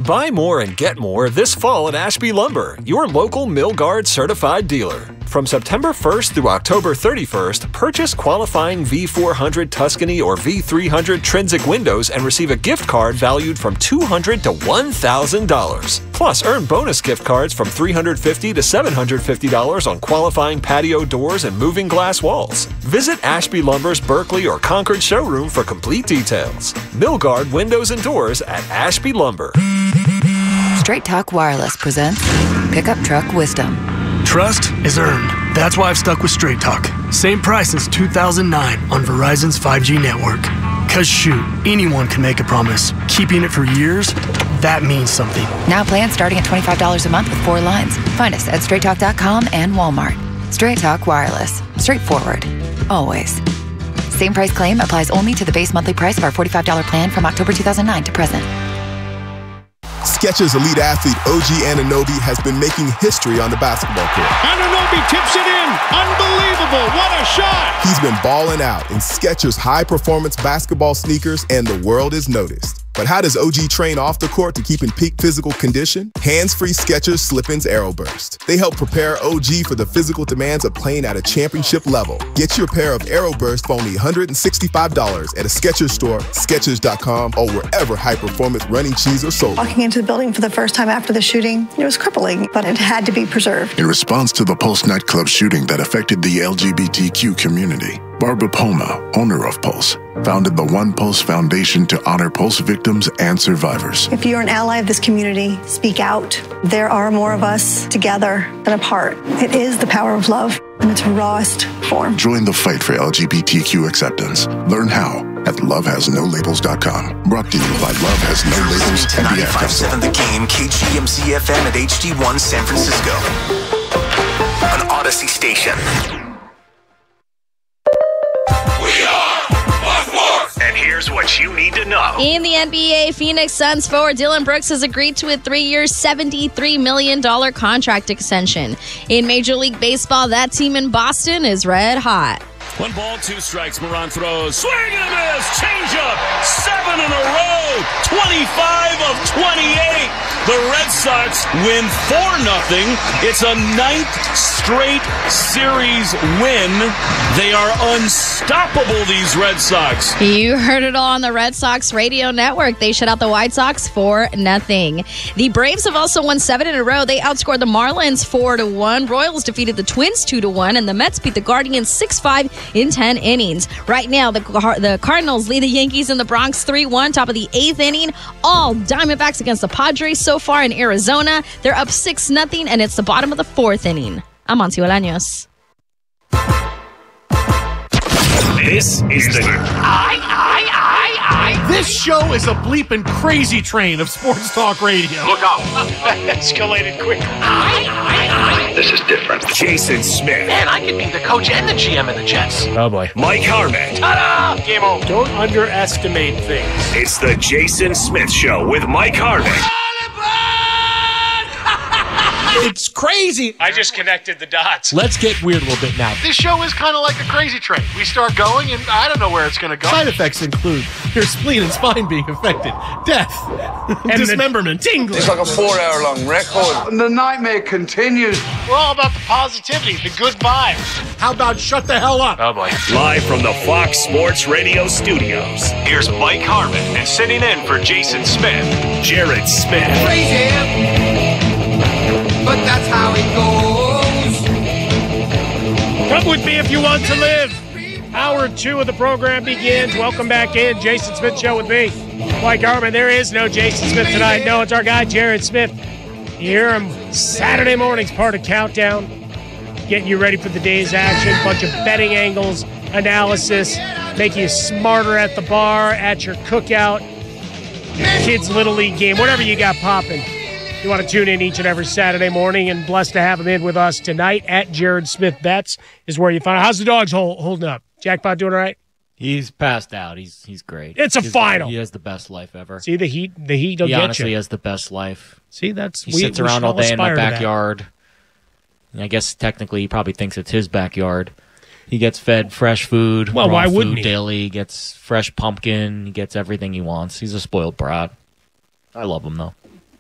Buy more and get more this fall at Ashby Lumber, your local Milgard certified dealer. From September 1st through October 31st, purchase qualifying V400 Tuscany or V300 Trinsic windows and receive a gift card valued from $200 to $1,000. Plus, earn bonus gift cards from $350 to $750 on qualifying patio doors and moving glass walls. Visit Ashby Lumber's Berkeley or Concord showroom for complete details. Milgard Windows and Doors at Ashby Lumber. Straight Talk Wireless presents Pickup Truck Wisdom. Trust is earned. That's why I've stuck with Straight Talk. Same price since 2009 on Verizon's 5G network. Cause shoot, anyone can make a promise. Keeping it for years, that means something. Now plans starting at $25 a month with 4 lines. Find us at straighttalk.com and Walmart. Straight Talk Wireless. Straightforward. Always. Same price claim applies only to the base monthly price of our $45 plan from October 2009 to present. Skechers elite athlete OG Anunoby has been making history on the basketball court. Anunoby tips it in. Unbelievable. What a shot. He's been balling out in Skechers high-performance basketball sneakers, and the world is noticed. But how does OG train off the court to keep in peak physical condition? Hands-free Skechers Slip-ins AeroBurst. They help prepare OG for the physical demands of playing at a championship level. Get your pair of AeroBurst for only $165 at a Skechers store, Skechers.com, or wherever high-performance running shoes are sold. Walking into the building for the first time after the shooting, it was crippling, but it had to be preserved. In response to the Pulse nightclub shooting that affected the LGBTQ community, Barbara Poma, owner of Pulse, founded the One Pulse Foundation to honor Pulse victims and survivors. If you're an ally of this community, speak out. There are more of us together than apart. It is the power of love in its rawest form. Join the fight for LGBTQ acceptance. Learn how at lovehasnolabels.com. Brought to you by Love Has No Labels and the Ad Council. 95.7 The Game, KGMZ FM at HD1 San Francisco. An Odyssey station. And here's what you need to know. In the NBA, Phoenix Suns forward Dylan Brooks has agreed to a 3-year, $73 million contract extension. In Major League Baseball, that team in Boston is red hot. 1 ball, 2 strikes. Moran throws. Swing and a miss. Changeup. 7 in a row. 25 of 28. The Red Sox win 4-0. It's a 9th straight series win. They are unstoppable, these Red Sox. You heard it all on the Red Sox radio network. They shut out the White Sox 4-0. The Braves have also won 7 in a row. They outscored the Marlins 4-1. Royals defeated the Twins 2-1. And the Mets beat the Guardians 6-5 in 10 innings. Right now, the Cardinals lead the Yankees in the Bronx 3-1, top of the 8th inning. All Diamondbacks against the Padres so far in Arizona. They're up 6-0, and it's the bottom of the 4th inning. I'm Monty Olaños. This is the... This show is a bleeping crazy train of sports talk radio. Look out. Escalated quick. This is different. Jason Smith. Man, I could be the coach and the GM in the Jets. Oh, boy. Mike Harmon. Ta-da! Game over. Don't underestimate things. It's the Jason Smith Show with Mike Harmon. It's crazy. I just connected the dots. Let's get weird a little bit now. This show is kind of like a crazy train. We start going, and I don't know where it's going to go. Side effects include your spleen and spine being affected, death, and dismemberment, tingling. It's like a 4-hour-long record. The nightmare continues. We're all about the positivity, the good vibes. How about shut the hell up? Oh, boy. Live from the Fox Sports Radio studios, here's Mike Harmon. And sitting in for Jason Smith, Jared Smith. Crazy, but that's how it goes. Come with me if you want to live. Hour 2 of the program begins. Welcome back in. Jason Smith Show with me, Mike Harmon. There is no Jason Smith tonight. No, it's our guy, Jared Smith. You hear him Saturday mornings, part of Countdown. Getting you ready for the day's action. Bunch of betting angles, analysis, make you smarter at the bar, at your cookout, kids' Little League game, whatever you got popping. You want to tune in each and every Saturday morning, and blessed to have him in with us tonight at Jared Smith Bets is where you find out. How's the dogs holding up? Jackpot doing all right? He's passed out. He's great. It's a final. He has the best life ever. See, the heat will get you. He honestly has the best life. See, he sits around all day in my backyard. I guess technically he probably thinks it's his backyard. He gets fed fresh food. Well, why wouldn't he? Daily. He gets fresh pumpkin. He gets everything he wants. He's a spoiled brat. I love him, though.